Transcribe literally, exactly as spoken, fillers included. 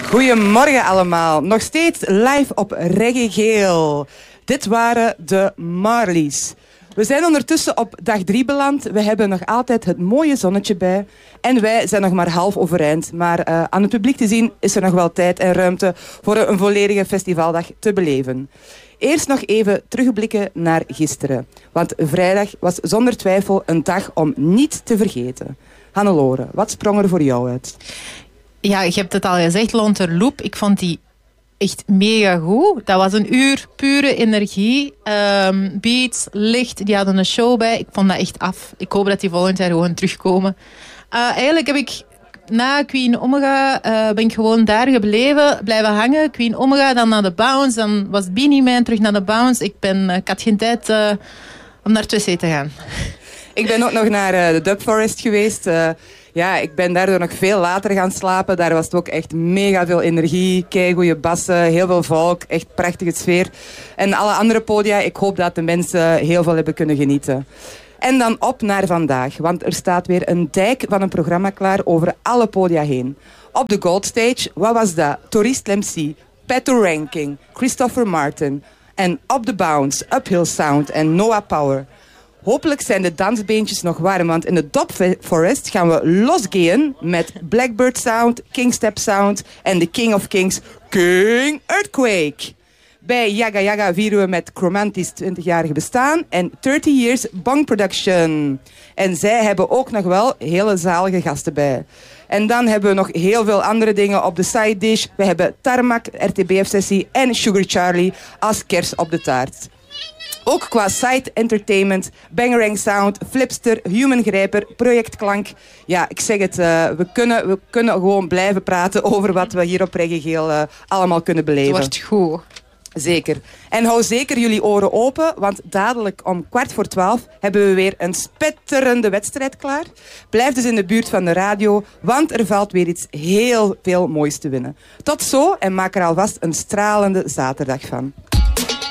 Goedemorgen allemaal. Nog steeds live op Reggae Geel. Dit waren de Marleys. We zijn ondertussen op dag drie beland. We hebben nog altijd het mooie zonnetje bij. En wij zijn nog maar half overeind. Maar uh, aan het publiek te zien is er nog wel tijd en ruimte voor een volledige festivaldag te beleven. Eerst nog even terugblikken naar gisteren. Want vrijdag was zonder twijfel een dag om niet te vergeten. Hannelore, wat sprong er voor jou uit? Ja, je hebt het al gezegd, Lonterloop. Ik vond die echt mega goed. Dat was een uur pure energie. Um, beats, licht, die hadden een show bij. Ik vond dat echt af. Ik hoop dat die volgend jaar gewoon terugkomen. Uh, eigenlijk heb ik na Queen Omega uh, ben ik gewoon daar gebleven, blijven hangen. Queen Omega, dan naar de Bounce. Dan was Beanie Man terug naar de Bounce. Ik, ben, uh, ik had geen tijd uh, om naar het wc te gaan. Ik ben ook nog naar uh, de Dub Forest geweest. Uh, ja, ik ben daardoor nog veel later gaan slapen. Daar was het ook echt mega veel energie. Keigoeie bassen, heel veel volk. Echt prachtige sfeer. En alle andere podia, ik hoop dat de mensen heel veel hebben kunnen genieten. En dan op naar vandaag. Want er staat weer een dijk van een programma klaar over alle podia heen. Op de Gold Stage, wat was dat? Tourist Lemcy, Petto Ranking, Christopher Martin. En op de Bounce, Uphill Sound en Noah Power. Hopelijk zijn de dansbeentjes nog warm, want in de Dub Forest gaan we losgaan met Blackbird Sound, Kingstep Sound en de King of Kings, King Earthquake. Bij Yaga Yaga vieren we met Chromanti's twintigjarige bestaan en dertig years Bong Production. En zij hebben ook nog wel hele zalige gasten bij. En dan hebben we nog heel veel andere dingen op de side dish. We hebben Tarmac, R T B F-sessie en Sugar Charlie als kers op de taart. Ook qua site entertainment, Bangerang Sound, Flipster, Human Grijper, Project Klank. Ja, ik zeg het, uh, we, kunnen, we kunnen gewoon blijven praten over wat we hier op Reggae Geel uh, allemaal kunnen beleven. Het wordt goed. Zeker. En hou zeker jullie oren open, want dadelijk om kwart voor twaalf hebben we weer een spetterende wedstrijd klaar. Blijf dus in de buurt van de radio, want er valt weer iets heel veel moois te winnen. Tot zo en maak er alvast een stralende zaterdag van.